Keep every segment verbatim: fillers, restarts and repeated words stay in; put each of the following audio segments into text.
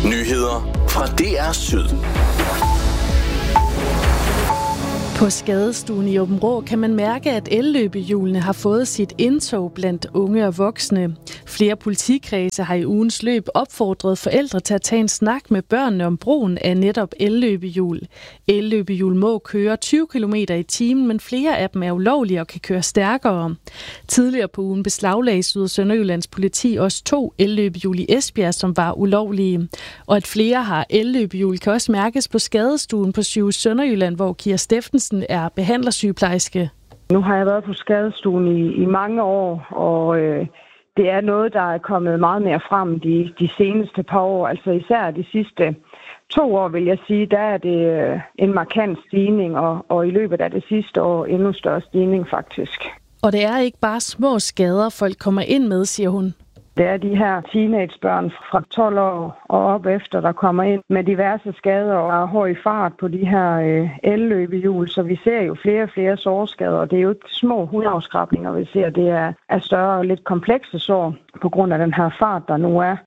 Nyheder fra D R Syd. På skadestuen i Aabenraa kan man mærke, at elløbehjulene har fået sit indtog blandt unge og voksne. Flere politikredse har i ugens løb opfordret forældre til at tage en snak med børnene om brugen af netop elløbehjul. Elløbehjul må køre tyve kilometer i timen, men flere af dem er ulovlige og kan køre stærkere. Tidligere på ugen beslaglagde Syd- og Sønderjyllands politi også to elløbehjul i Esbjerg, som var ulovlige. Og at flere har elløbehjul kan også mærkes på skadestuen på Sygehus Sønderjylland, hvor Kira Steffensen er behandlersygeplejerske. Nu har jeg været på skadestuen i, i mange år, og øh, det er noget, der er kommet meget mere frem de, de seneste par år. Altså især de sidste to år, vil jeg sige, der er det øh, en markant stigning, og, og i løbet af det sidste år endnu større stigning faktisk. Og det er ikke bare små skader, folk kommer ind med, siger hun. Det er de her teenagebørn fra tolv år og op efter, der kommer ind med diverse skader og er høj fart på de her øh, elløbehjul. Så vi ser jo flere og flere sårskader, og det er jo ikke små hudafskrabninger, vi ser. Det er, er større og lidt komplekse sår på grund af den her fart, der nu er.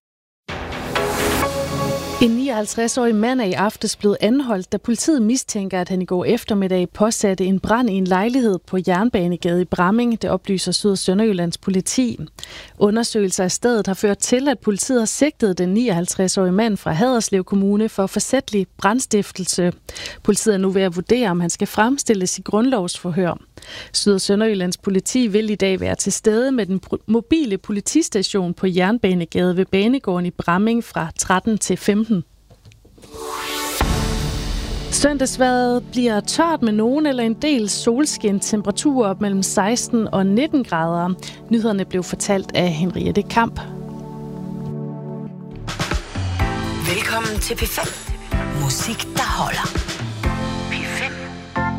En nioghalvtreds-årig mand er i aftes blevet anholdt, da politiet mistænker, at han i går eftermiddag påsatte en brand i en lejlighed på Jernbanegade i Bramming. Det oplyser Syd- og Sønderjyllands politi. Undersøgelser af stedet har ført til, at politiet har sigtet den nioghalvtreds-årige mand fra Haderslev Kommune for forsætlig brandstiftelse. Politiet er nu ved at vurdere, om han skal fremstilles i grundlovsforhør. Syd- og Sønderjyllands politi vil i dag være til stede med den mobile politistation på Jernbanegade ved Banegården i Bramming fra tretten til femten. Søndagsvejret bliver tørt med nogen eller en del solskin, temperaturer op mellem seksten og nitten grader. Nyhederne blev fortalt af Henriette Kamp. Velkommen til P fem. Musik, der holder.